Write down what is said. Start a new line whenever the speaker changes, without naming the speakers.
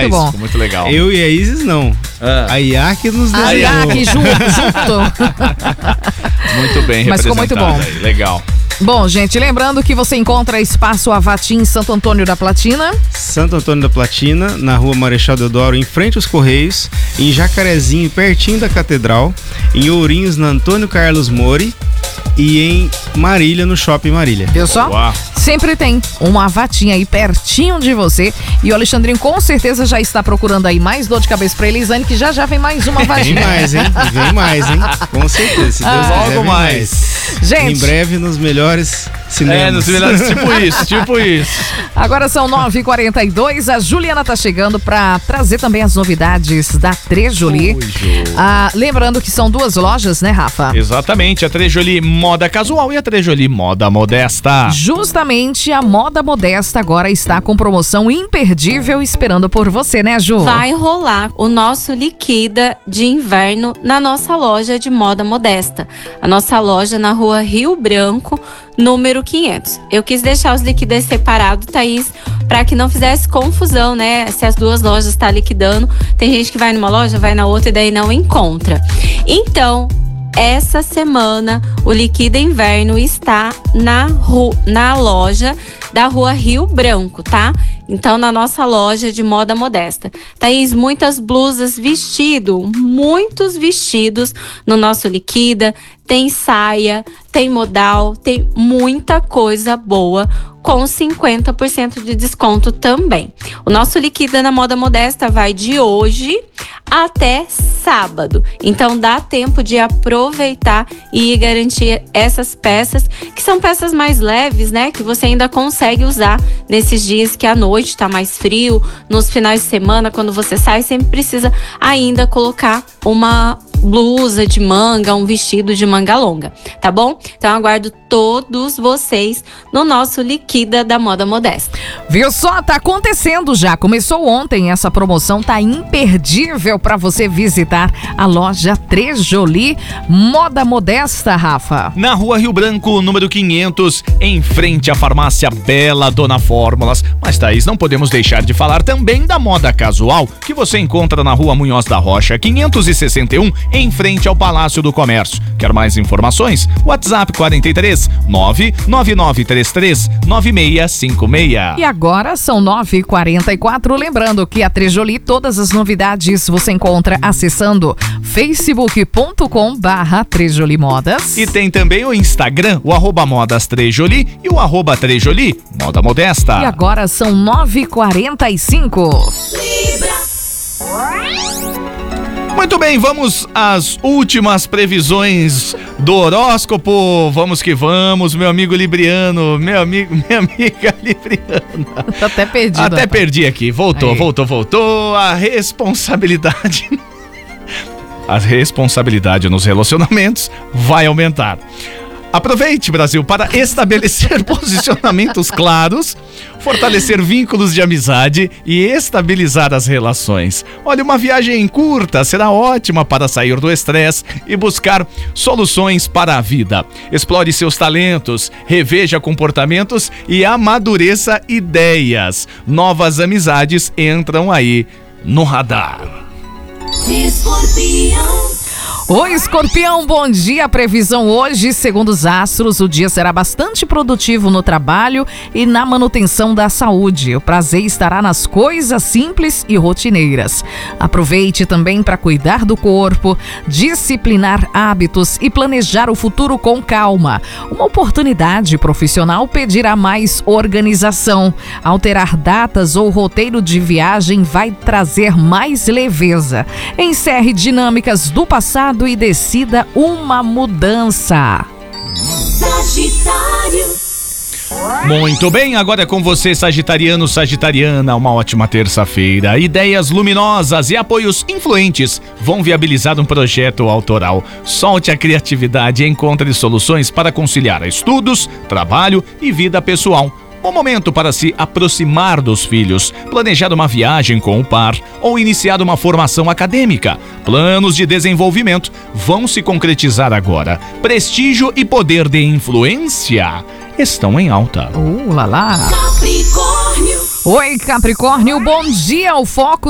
demais,
bom.
Ficou muito legal.
Eu e a Isis não. A Iark nos
A
desenhou.
Iark junto.
Muito bem
Mas ficou muito bom.
aí, legal.
Bom, gente, lembrando que você encontra Espaço Avati em Santo Antônio da Platina.
Santo Antônio da Platina, na rua Marechal Deodoro, em frente aos Correios. Em Jacarezinho, pertinho da Catedral. Em Ourinhos, na Antônio Carlos Mori. E em Marília, no Shopping Marília.
Viu só?
Uau.
Sempre tem uma vatinha aí pertinho de você. E o Alexandrinho com certeza já está procurando aí mais dor de cabeça pra Elisane, que já vem mais uma
Vem
vatinha.
mais, hein? Vem mais, hein? Com certeza, se Deus quiser,
Logo
vem
mais.
Gente,
Em breve, nos melhores cinemas.
Nos melhores, tipo isso.
agora são 9h42. A Juliana tá chegando pra trazer também as novidades da Trejoli. Lembrando que são duas lojas, né, Rafa?
Exatamente, a Trejoli Moda Casual e a Trejoli Moda Modesta.
Justamente a Moda Modesta agora está com promoção imperdível esperando por você, né, Ju?
Vai rolar o nosso liquida de inverno na nossa loja de moda modesta. A nossa loja na rua Rio Branco, número 500. Eu quis deixar os liquidas separados, Thaís, para que não fizesse confusão, né? Se as duas lojas estão liquidando, tem gente que vai numa loja, vai na outra e daí não encontra. Então, essa semana o Liquida Inverno está na loja da rua Rio Branco, tá? Então, na nossa loja de moda modesta. Thaís, muitas blusas muitos vestidos no nosso Liquida. Tem saia, tem modal, tem muita coisa boa com 50% de desconto também. O nosso Liquida na Moda Modesta vai de hoje até sábado. Então dá tempo de aproveitar e garantir essas peças, que são peças mais leves, né? Que você ainda consegue usar nesses dias que à noite tá mais frio, nos finais de semana, quando você sai, sempre precisa ainda colocar uma blusa de manga, um vestido de manga longa, tá bom? Então eu aguardo todos vocês no nosso Liquida da Moda Modesta.
Viu só? Tá acontecendo já. Começou ontem essa promoção, tá imperdível para você visitar a loja Trejoli Moda Modesta, Rafa.
Na rua Rio Branco, número 500, em frente à farmácia Bela Dona Fórmulas. Mas, Thaís, não podemos deixar de falar também da moda casual, que você encontra na rua Munhoz da Rocha, 561, em frente ao Palácio do Comércio. Quer mais informações? WhatsApp 43 99933 9656.
E agora são 9h44. Lembrando que a Trejoli, todas as novidades você encontra acessando facebook.com/Trejoli Modas.
E tem também o Instagram, o @Modas Trejoli e o @Trejoli Moda Modesta.
E agora são 9h45.
Muito bem, vamos às últimas previsões do horóscopo. Vamos que vamos, meu amigo Libriano, minha amiga Libriana.
Tô até perdido.
Até perdi aqui. Voltou. A responsabilidade nos relacionamentos vai aumentar. Aproveite, Brasil, para estabelecer posicionamentos claros, fortalecer vínculos de amizade e estabilizar as relações. Olha, uma viagem curta será ótima para sair do estresse e buscar soluções para a vida. Explore seus talentos, reveja comportamentos e amadureça ideias. Novas amizades entram aí no radar.
Oi, Escorpião, bom dia. A previsão hoje, segundo os astros, o dia será bastante produtivo no trabalho e na manutenção da saúde. O prazer estará nas coisas simples e rotineiras. Aproveite também para cuidar do corpo, disciplinar hábitos e planejar o futuro com calma. Uma oportunidade profissional pedirá mais organização. Alterar datas ou roteiro de viagem vai trazer mais leveza. Encerre dinâmicas do passado e decida uma mudança.
Sagitário.
Muito bem, agora é com você, Sagitariano, Sagitariana, uma ótima terça-feira. Ideias luminosas e apoios influentes vão viabilizar um projeto autoral. Solte a criatividade e encontre soluções para conciliar estudos, trabalho e vida pessoal. Bom momento para se aproximar dos filhos, planejar uma viagem com o par ou iniciar uma formação acadêmica. Planos de desenvolvimento vão se concretizar agora. Prestígio e poder de influência estão em alta.
Lá.
Capricórnio.
Oi, Capricórnio, bom dia. O foco